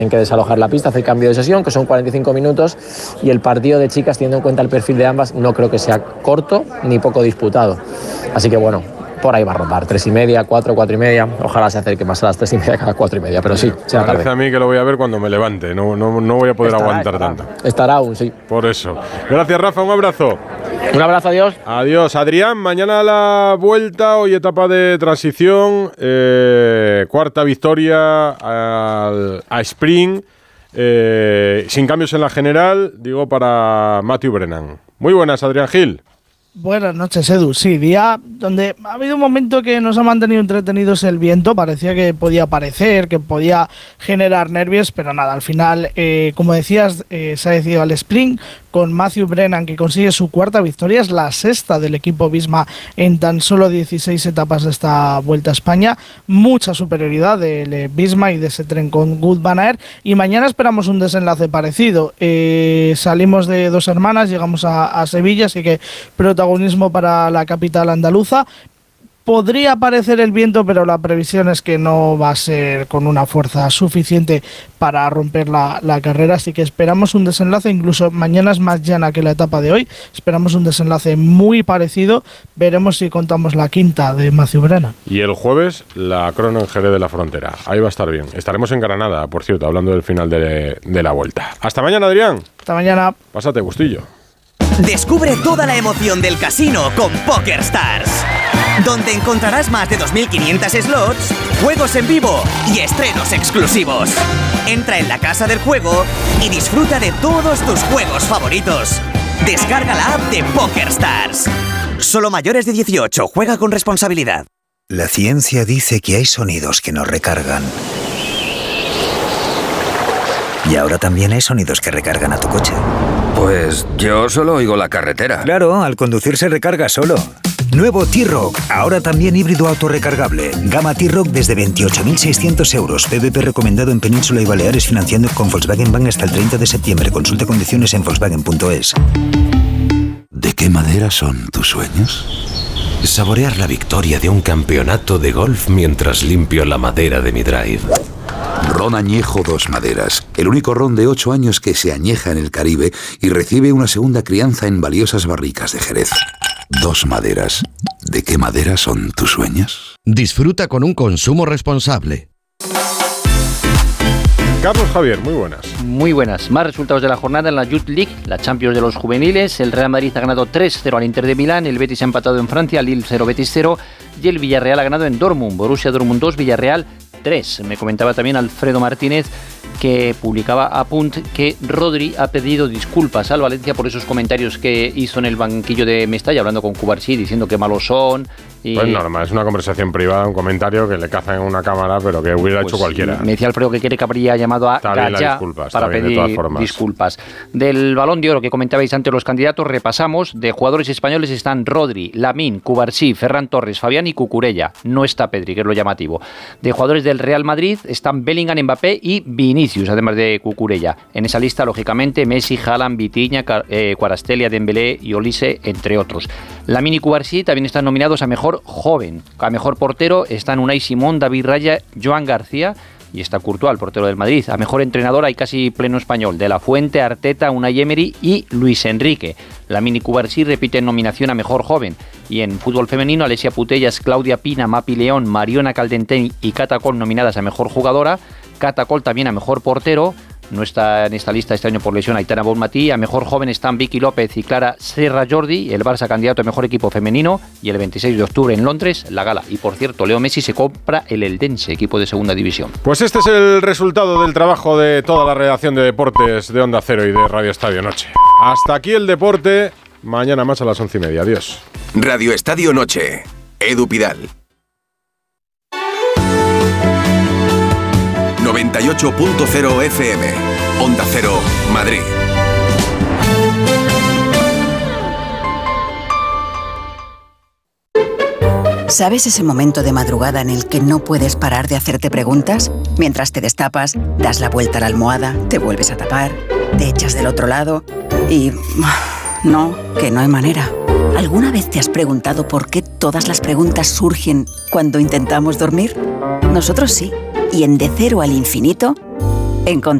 que desalojar la pista, hacer cambio de sesión, que son 45 minutos, y el partido de chicas, teniendo en cuenta el perfil de ambas, no creo que sea corto ni poco disputado. Así que bueno, por ahí va a rondar, 3:30, 4, 4:30, ojalá se acerque más a las 3:30 que a las 4:30, pero sí, será tarde. Parece a mí que lo voy a ver cuando me levante, no voy a poder aguantar tanto. Estará aún, sí. Por eso. Gracias, Rafa, un abrazo. Un abrazo, adiós. Adiós, Adrián. Mañana la vuelta, hoy etapa de transición, cuarta victoria a Sprint, sin cambios en la general, digo, para Matthew Brennan. Muy buenas, Adrián Gil. Buenas noches, Edu. Sí, día donde ha habido un momento que nos ha mantenido entretenidos el viento. Parecía que podía aparecer, que podía generar nervios, pero nada, al final, como decías, se ha decidido al sprint con Matthew Brennan, que consigue su cuarta victoria. Es la sexta del equipo Visma en tan solo 16 etapas de esta Vuelta a España. Mucha superioridad del Visma y de ese tren con Wout van Aert. Y mañana esperamos un desenlace parecido. Salimos de Dos Hermanas, llegamos a Sevilla, así que protagonismo para la capital andaluza. Podría aparecer el viento, pero la previsión es que no va a ser con una fuerza suficiente para romper la carrera, así que esperamos un desenlace, incluso mañana es más llana que la etapa de hoy, esperamos un desenlace muy parecido, veremos si contamos la quinta de Matthew Brennan. Y el jueves la crono en Jerez de la Frontera, ahí va a estar bien. Estaremos en Granada, por cierto, hablando del final de la Vuelta. Hasta mañana, Adrián. Hasta mañana. Pásate gustillo. Descubre toda la emoción del casino con PokerStars, donde encontrarás más de 2.500 slots, juegos en vivo y estrenos exclusivos. Entra en la casa del juego y disfruta de todos tus juegos favoritos. Descarga la app de PokerStars. Solo mayores de 18, juega con responsabilidad. La ciencia dice que hay sonidos que nos recargan. Y ahora también hay sonidos que recargan a tu coche. Pues yo solo oigo la carretera. Claro, al conducir se recarga solo. Nuevo T-Roc, ahora también híbrido autorrecargable. Gama T-Roc desde 28.600 euros. PVP recomendado en Península y Baleares, financiando con Volkswagen Bank hasta el 30 de septiembre. Consulta condiciones en Volkswagen.es. ¿De qué madera son tus sueños? Saborear la victoria de un campeonato de golf mientras limpio la madera de mi drive. Ron Añejo Dos Maderas, el único ron de 8 años que se añeja en el Caribe y recibe una segunda crianza en valiosas barricas de Jerez. Dos Maderas. ¿De qué madera son tus sueños? Disfruta con un consumo responsable. Carlos Javier, muy buenas. Muy buenas. Más resultados de la jornada en la Youth League, la Champions de los juveniles. El Real Madrid ha ganado 3-0 al Inter de Milán, el Betis ha empatado en Francia, Lille 0, Betis 0, y el Villarreal ha ganado en Dortmund, Borussia Dortmund 2, Villarreal 3. Me comentaba también Alfredo Martínez, que publicaba a Punt que Rodri ha pedido disculpas al Valencia por esos comentarios que hizo en el banquillo de Mestalla, hablando con Cubarsí, diciendo que malos son. Y pues normal, es una conversación privada, un comentario que le cazan en una cámara, pero que hubiera hecho cualquiera. Me decía Alfredo que quiere que habría llamado a Gallá para pedir disculpas. Del Balón de Oro que comentabais antes los candidatos, repasamos. De jugadores españoles están Rodri, Lamine, Cubarsí, Ferran Torres, Fabián y Cucurella. No está Pedri, que es lo llamativo. De jugadores del Real Madrid están Bellingham, Mbappé y Vinicius, además de Cucurella. En esa lista, lógicamente, Messi, Haaland, Vitinha, Kvaratskhelia, Dembélé y Olise, entre otros. Lamine y Cubarsí también están nominados a Mejor Joven. A Mejor Portero están Unai Simón, David Raya, Joan García y está Courtois, el portero del Madrid. A Mejor Entrenador hay casi pleno español. De la Fuente, Arteta, Unai Emery y Luis Enrique. Lamine y Cubarsí repiten nominación a Mejor Joven. Y en fútbol femenino, Alessia Putellas, Claudia Pina, Mapi León, Mariona Caldentén y Cata Col nominadas a Mejor Jugadora. Cata Col también a Mejor Portero. No está en esta lista este año por lesión Aitana Bonmatí. A Mejor Joven están Vicky López y Clara Serra Jordi. El Barça candidato a Mejor Equipo Femenino. Y el 26 de octubre en Londres, la gala. Y por cierto, Leo Messi se compra el Eldense, equipo de segunda división. Pues este es el resultado del trabajo de toda la redacción de deportes de Onda Cero y de Radio Estadio Noche. Hasta aquí el deporte. Mañana más a las 11:30. Adiós. Radio Estadio Noche. Edu Pidal. 98.0 FM. Onda Cero, Madrid. ¿Sabes ese momento de madrugada en el que no puedes parar de hacerte preguntas? Mientras te destapas, das la vuelta a la almohada, te vuelves a tapar, te echas del otro lado y... no, que no hay manera. ¿Alguna vez te has preguntado por qué todas las preguntas surgen cuando intentamos dormir? Nosotros sí. Y en De Cero al Infinito Encontrar